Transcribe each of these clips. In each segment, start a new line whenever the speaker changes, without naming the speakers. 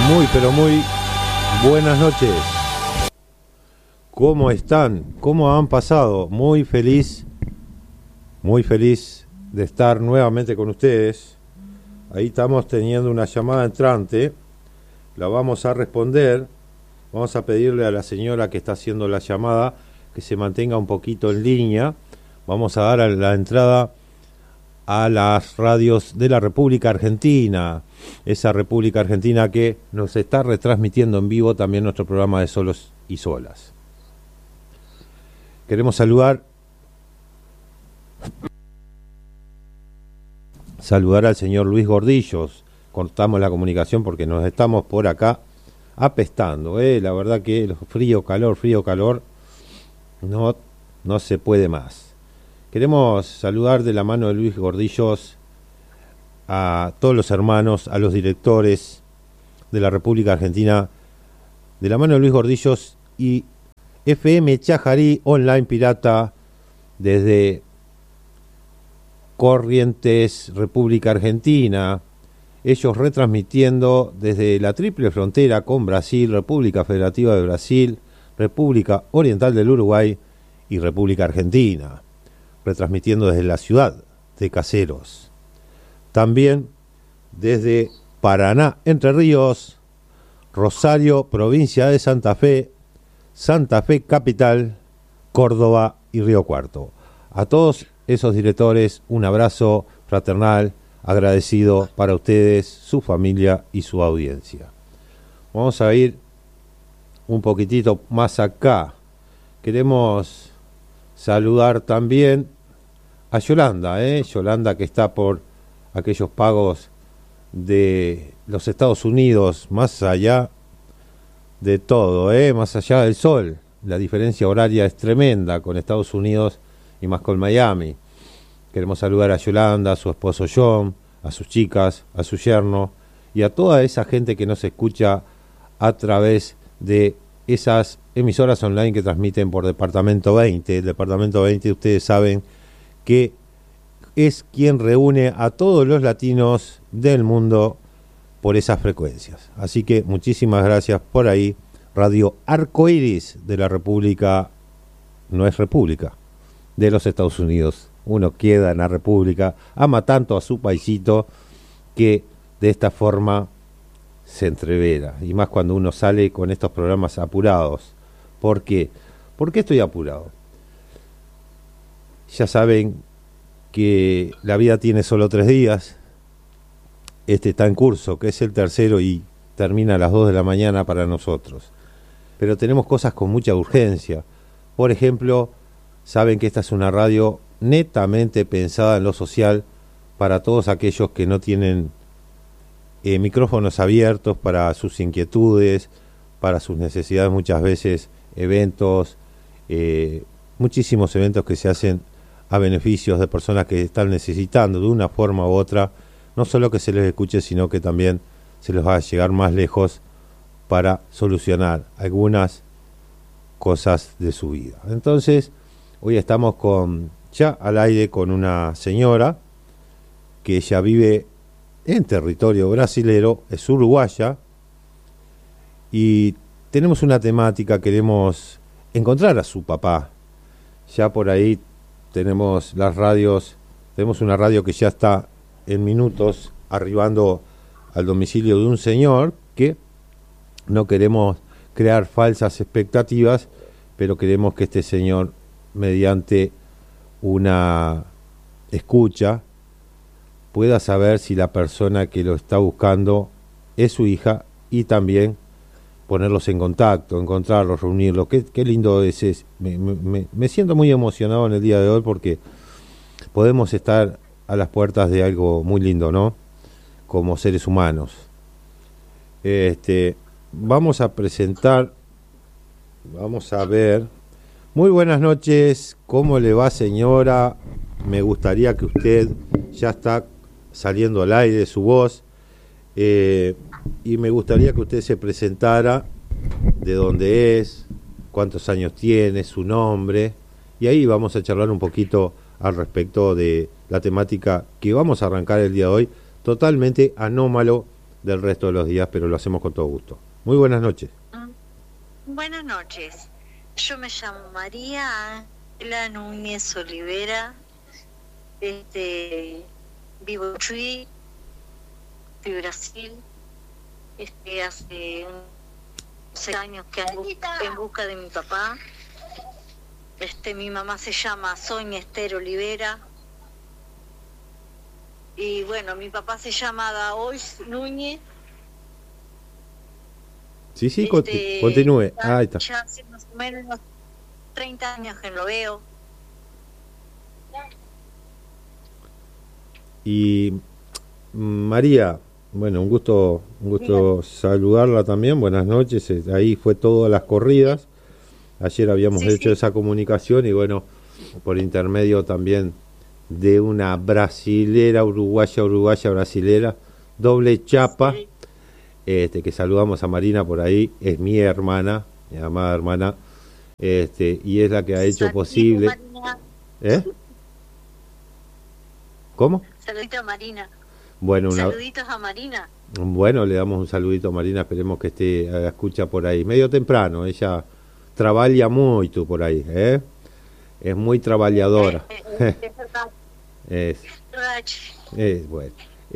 Muy, pero muy buenas noches. ¿Cómo están? ¿Cómo han pasado? Muy feliz de estar nuevamente con ustedes. Ahí estamos teniendo una llamada entrante. La vamos a responder. Vamos a pedirle a la señora que está haciendo la llamada que se mantenga un poquito en línea. Vamos a dar la entrada a las radios de la República Argentina, esa República Argentina que nos está retransmitiendo en vivo también nuestro programa de Solos y Solas. Queremos saludar al señor Luis Gordillos. Cortamos la comunicación porque nos estamos por acá apestando, la verdad que el frío, calor, no se puede más. Queremos saludar de la mano de Luis Gordillos a todos los hermanos, a los directores de la República Argentina, de la mano de Luis Gordillos y FM Chajarí Online Pirata desde Corrientes, República Argentina. Ellos retransmitiendo desde la triple frontera con Brasil, República Federativa de Brasil, República Oriental del Uruguay y República Argentina. Retransmitiendo desde la ciudad de Caseros. También desde Paraná, Entre Ríos, Rosario, provincia de Santa Fe capital, Córdoba y Río Cuarto. A todos esos directores, un abrazo fraternal, agradecido para ustedes, su familia y su audiencia. Vamos a ir un poquitito más acá. Queremos saludar también a Yolanda, Yolanda que está por aquellos pagos de los Estados Unidos, más allá de todo, más allá del sol. La diferencia horaria es tremenda con Estados Unidos y más con Miami. Queremos saludar a Yolanda, a su esposo John, a sus chicas, a su yerno y a toda esa gente que nos escucha a través de esas emisoras online que transmiten por Departamento 20. El Departamento 20, ustedes saben que es quien reúne a todos los latinos del mundo por esas frecuencias. Así que muchísimas gracias por ahí. Radio Arcoiris de la República, no es República, de los Estados Unidos. Uno queda en la República, ama tanto a su paisito que de esta forma se entrevera. Y más cuando uno sale con estos programas apurados. ¿Por qué? ¿Por qué estoy apurado? Ya saben que la vida tiene solo 3 días. Este está en curso, que es el tercero y termina a las 2 de la mañana para nosotros. Pero tenemos cosas con mucha urgencia. Por ejemplo, saben que esta es una radio netamente pensada en lo social para todos aquellos que no tienen micrófonos abiertos para sus inquietudes, para sus necesidades, muchas veces eventos, muchísimos eventos que se hacen a beneficios de personas que están necesitando de una forma u otra, no solo que se les escuche, sino que también se les va a llegar más lejos para solucionar algunas cosas de su vida. Entonces, hoy estamos ya al aire con una señora que ella vive en territorio brasilero, es uruguaya, y tenemos una temática, queremos encontrar a su papá. Ya por ahí tenemos las radios, tenemos una radio que ya está en minutos arribando al domicilio de un señor que no queremos crear falsas expectativas, pero queremos que este señor, mediante una escucha, pueda saber si la persona que lo está buscando es su hija y también ponerlos en contacto, encontrarlos, reunirlos. Qué lindo es. Me siento muy emocionado en el día de hoy porque podemos estar a las puertas de algo muy lindo, ¿no? Como seres humanos. Vamos a presentar, vamos a ver. Muy buenas noches, ¿cómo le va, señora? Me gustaría que usted ya está saliendo al aire su voz, y me gustaría que usted se presentara, de dónde es, cuántos años tiene, su nombre, y ahí vamos a charlar un poquito al respecto de la temática que vamos a arrancar el día de hoy, totalmente anómalo del resto de los días, pero lo hacemos con todo gusto. Muy buenas noches.
Buenas noches. Yo me llamo María Ángela Núñez Olivera. Vivo en Chuy, de Brasil. Hace 6 años que ando en busca de mi papá. Mi mamá se llama Sonia Esther Olivera. Y bueno, mi papá se llama Daois Núñez.
Sí, continúe. Ahí está.
Ya hace más o menos unos 30 años que lo veo.
Y María, bueno, un gusto saludarla también. Buenas noches. Ahí fue todas las corridas. Ayer habíamos hecho esa comunicación y bueno, por intermedio también de una brasilera, uruguaya, brasilera, doble chapa, que saludamos a Marina por ahí, es mi hermana, mi amada hermana, y es la que ha hecho posible. ¿Cómo?
Saluditos a Marina.
Bueno,
saluditos a Marina.
Bueno, le damos un saludito a Marina, esperemos que esté a la escucha por ahí. Medio temprano, ella trabaja mucho por ahí, es muy trabajadora. Bueno.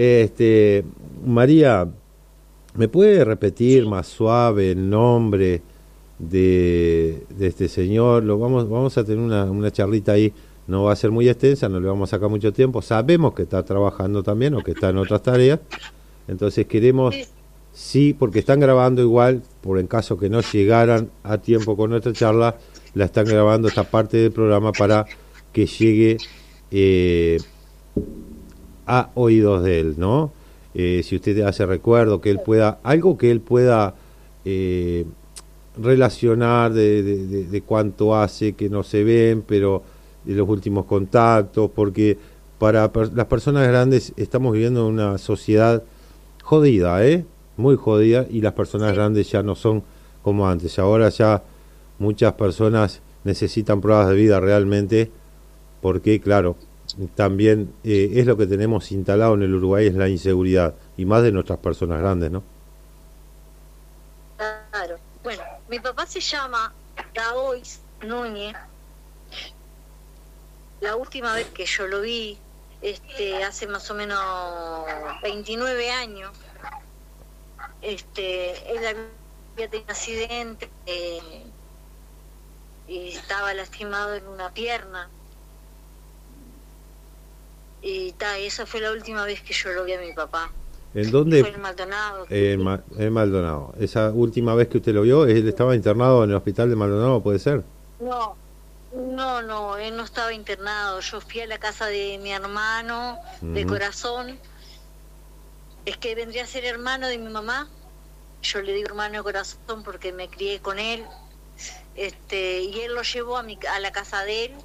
María, ¿me puede repetir más suave el nombre de este señor? Vamos a tener una charlita ahí, no va a ser muy extensa, no le vamos a sacar mucho tiempo. Sabemos que está trabajando también o que está en otras tareas, entonces queremos, sí, porque están grabando igual, por en caso que no llegaran a tiempo con nuestra charla, la están grabando esta parte del programa para que llegue a oídos de él, ¿no? Si usted hace recuerdo, que él pueda, algo que él pueda relacionar de cuánto hace que no se ven, pero de los últimos contactos, porque para las personas grandes estamos viviendo en una sociedad jodida, muy jodida, y las personas grandes ya no son como antes. Ahora ya muchas personas necesitan pruebas de vida realmente, porque claro, también es lo que tenemos instalado en el Uruguay, es la inseguridad, y más de nuestras personas grandes, ¿no?
Claro. Bueno, mi papá se llama Daois Núñez. La última vez que yo lo vi, hace más o menos 29 años, él había tenido un accidente y estaba lastimado en una pierna. Y esa fue la última vez que yo lo vi a mi papá.
¿En dónde?
Fue en Maldonado.
En Maldonado. ¿Esa última vez que usted lo vio, él estaba internado en el hospital de Maldonado, puede ser?
No, él no estaba internado. Yo fui a la casa de mi hermano de corazón. Es que vendría a ser hermano de mi mamá. Yo le digo hermano de corazón porque me crié con él. Y él lo llevó a la casa de él.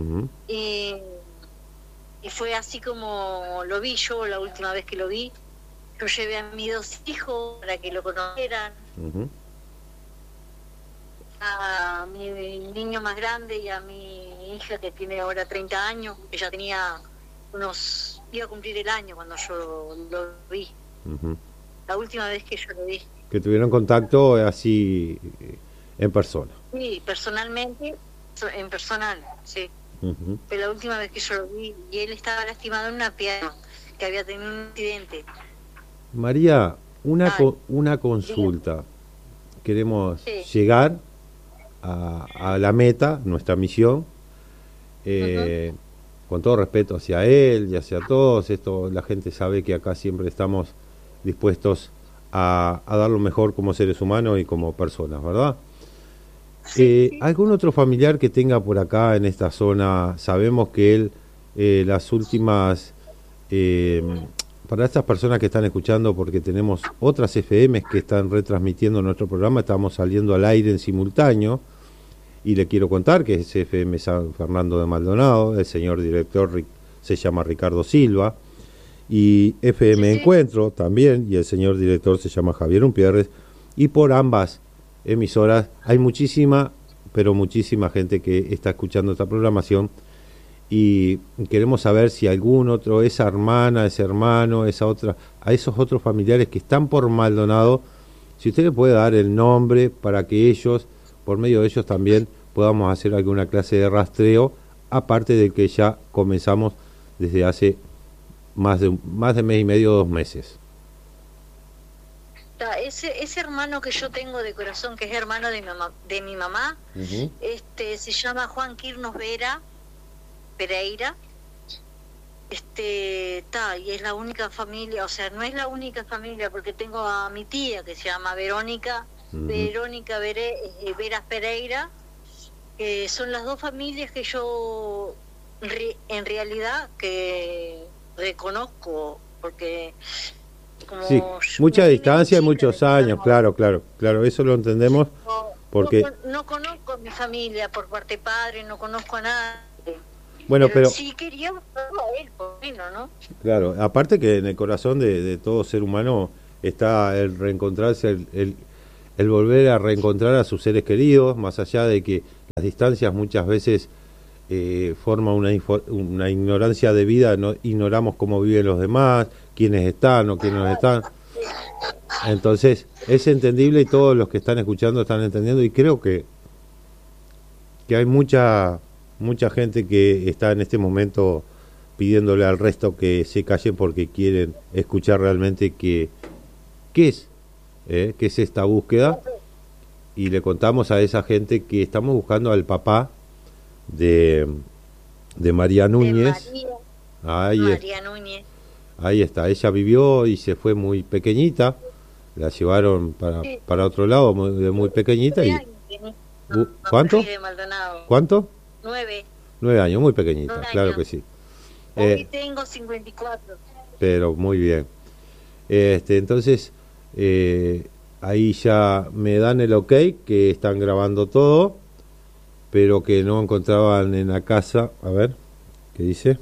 Y fue así como lo vi yo la última vez que lo vi. Yo llevé a mis 2 hijos para que lo conocieran. A mi niño más grande y a mi hija que tiene ahora 30 años. Ella tenía iba a cumplir el año cuando yo lo vi. La última vez que yo lo vi.
Que tuvieron contacto así en persona.
Sí, personalmente, en personal, sí. Pero la última vez que yo lo vi, y él estaba lastimado en una pierna, que había tenido un accidente.
María, una consulta. Queremos llegar a la meta, nuestra misión, con todo respeto hacia él y hacia todos. Esto, la gente sabe que acá siempre estamos dispuestos a dar lo mejor como seres humanos y como personas, ¿verdad? ¿Algún otro familiar que tenga por acá en esta zona? Sabemos que él, las últimas, para estas personas que están escuchando, porque tenemos otras FMs que están retransmitiendo nuestro programa, estamos saliendo al aire en simultáneo, y le quiero contar que es FM San Fernando de Maldonado, el señor director se llama Ricardo Silva, y FM Encuentro también, y el señor director se llama Javier Umpierres, y por ambas emisoras hay muchísima, pero muchísima gente que está escuchando esta programación, y queremos saber si algún otro, esa hermana, ese hermano, esa otra, a esos otros familiares que están por Maldonado, si usted le puede dar el nombre para que ellos, por medio de ellos también, podamos hacer alguna clase de rastreo, aparte del que ya comenzamos desde hace más de mes y medio, 2 meses.
Ese hermano que yo tengo de corazón, que es hermano de mi mamá, se llama Juan Quirnos Pereira, y es la única familia, o sea, no es la única familia, porque tengo a mi tía que se llama Verónica Veras Pereira, que son las 2 familias que yo en realidad que reconozco, porque como
sí, mucha distancia y muchos años, claro, eso lo entendemos, porque
no conozco a mi familia por parte padre, no conozco a nadie.
Bueno, pero
sí queríamos a él, por menos, ¿no?
Claro, aparte que en el corazón de todo ser humano está el reencontrarse, el volver a reencontrar a sus seres queridos, más allá de que las distancias muchas veces forman una ignorancia de vida, no ignoramos cómo viven los demás, quiénes están o quiénes no están. Entonces, es entendible y todos los que están escuchando están entendiendo, y creo que hay mucha gente que está en este momento pidiéndole al resto que se callen porque quieren escuchar realmente qué es esta búsqueda, y le contamos a esa gente que estamos buscando al papá de María Núñez.
María Núñez.
Ahí está, ella vivió y se fue muy pequeñita, la llevaron para otro lado muy pequeñita. Y ¿cuánto? ¿Cuánto? 9 años, muy pequeñita, claro que sí.
Hoy tengo 54.
Pero muy bien. Entonces, ahí ya me dan el ok, que están grabando todo, pero que no encontraban en la casa. A ver, ¿qué dice?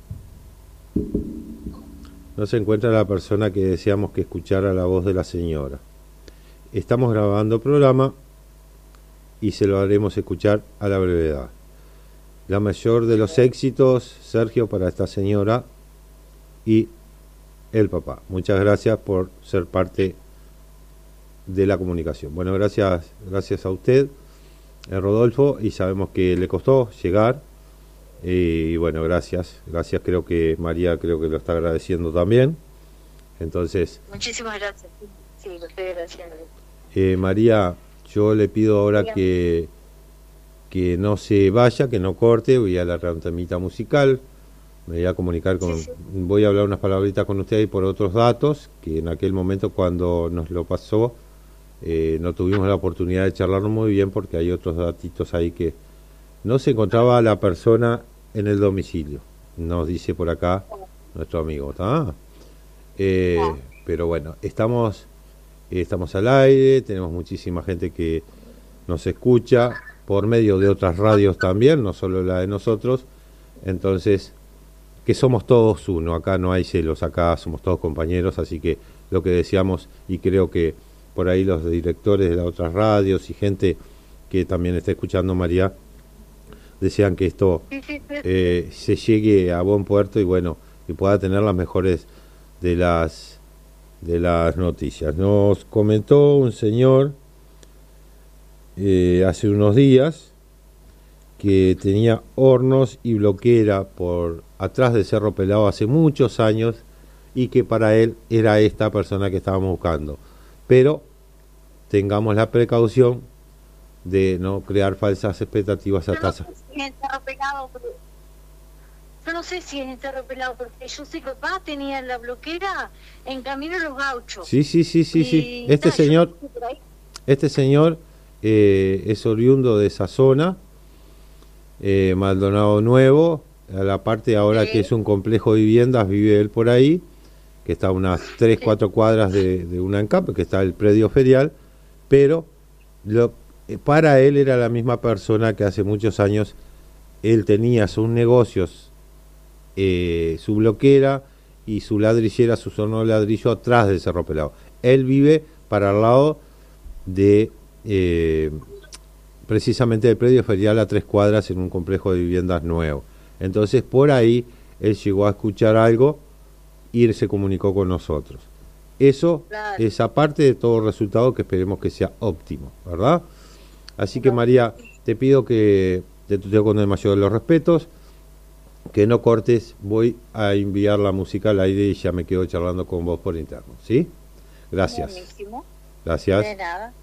No se encuentra la persona que deseamos que escuchara la voz de la señora. Estamos grabando programa y se lo haremos escuchar a la brevedad. La mayor de los éxitos, Sergio, para esta señora y el papá. Muchas gracias por ser parte de la comunicación. Bueno, gracias a usted, Rodolfo, y sabemos que le costó llegar, y bueno, gracias, creo que María lo está agradeciendo también. Entonces,
muchísimas gracias. Sí, lo estoy agradeciendo.
María, yo le pido ahora que no se vaya, que no corte, voy a la temita musical, me voy a comunicar voy a hablar unas palabritas con usted y por otros datos, que en aquel momento cuando nos lo pasó, no tuvimos la oportunidad de charlarlo muy bien, porque hay otros datitos ahí que no se encontraba la persona en el domicilio, nos dice por acá nuestro amigo, pero bueno, estamos al aire, tenemos muchísima gente que nos escucha por medio de otras radios también, no solo la de nosotros, entonces que somos todos uno, acá no hay celos, acá somos todos compañeros, así que lo que deseamos, y creo que por ahí los directores de las otras radios y gente que también está escuchando, María, desean que esto se llegue a buen puerto y bueno, y pueda tener las mejores de las noticias. Nos comentó un señor hace unos días que tenía hornos y bloquera por atrás de Cerro Pelado hace muchos años, y que para él era esta persona que estábamos buscando, pero tengamos la precaución de no crear falsas expectativas a tasa.
Yo no sé si es en Cerro Pelado, porque yo sé que papá tenía la bloquera en Camino a los Gauchos.
Sí. Este señor es oriundo de esa zona, Maldonado Nuevo, a la parte ahora que es un complejo de viviendas, vive él por ahí, que está a unas 3-4 cuadras de una ANCAP, que está el predio ferial, pero para él era la misma persona que hace muchos años él tenía sus negocios, su bloquera y su ladrillera, su horno de ladrillo atrás del Cerro Pelado. Él vive para el lado de precisamente del predio ferial, a 3 cuadras, en un complejo de viviendas nuevo. Entonces por ahí él llegó a escuchar algo y se comunicó con nosotros. Eso
Claro.
es aparte de todo resultado que esperemos que sea óptimo, ¿verdad? Así que María, te pido que te tuteo con el mayor de los respetos, que no cortes, voy a enviar la música al aire y ya me quedo charlando con vos por interno, ¿sí? Gracias.
Buenísimo.
Gracias.
De nada.